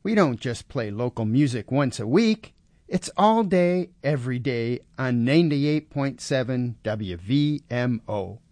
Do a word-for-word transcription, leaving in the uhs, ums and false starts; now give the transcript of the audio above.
We don't just play local music once a week. It's all day, every day on ninety-eight point seven W V M O.